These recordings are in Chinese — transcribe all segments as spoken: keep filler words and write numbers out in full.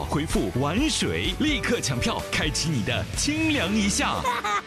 回复玩水，立刻抢票，开启你的清凉一夏。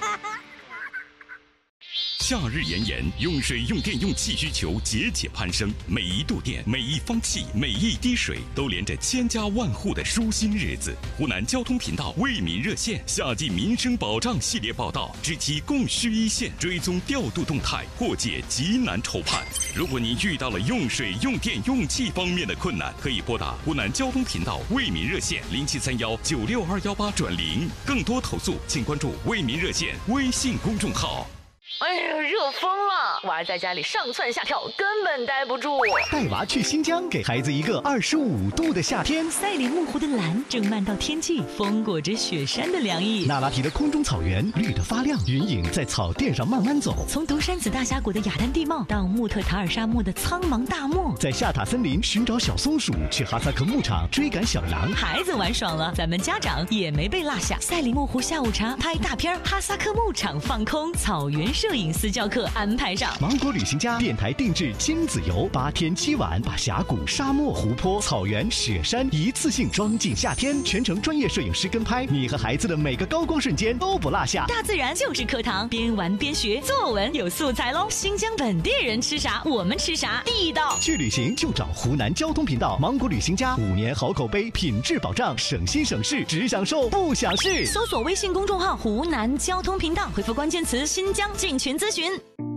夏日炎炎，用水、用电、用气需求节节攀升，每一度电、每一方气、每一滴水，都连着千家万户的舒心日子。湖南交通频道为民热线夏季民生保障系列报道，知其供需一线，追踪调度动态，破解急难愁盼。如果您遇到了用水、用电、用气方面的困难，可以拨打湖南交通频道为民热线零七三幺九六二幺八转零。更多投诉，请关注为民热线微信公众号。 哎呀，热疯了！娃儿在家里上蹿下跳，根本待不住。 带娃去新疆，给孩子一个二十五度的夏天。 赛里木湖的蓝正漫到天际，风裹着雪山的凉意。 那拉提的空中草原绿得发亮，云影在草甸上慢慢走。 从独山子大峡谷的雅丹地貌到穆特塔尔沙漠的苍茫大漠， 在夏塔森林寻找小松鼠，去哈萨克牧场追赶小狼。 孩子玩爽了，咱们家长也没被落下。赛里木湖下午茶拍大片，哈萨克牧场放空，草原摄影私教课安排上。 芒果旅行家电台定制亲子游，八天七晚把峡谷、沙漠、湖泊、草原、雪山一次性装进夏天，全程专业摄影师跟拍，你和孩子的每个高光瞬间都不落下。 大自然就是课堂，边玩边学，作文有素材喽。新疆本地人吃啥，我们吃啥，地道。 去旅行就找湖南交通频道芒果旅行家，五年好口碑，品质保障，省心省事，只享受不享事。 搜索微信公众号湖南交通频道，回复关键词新疆进群咨询。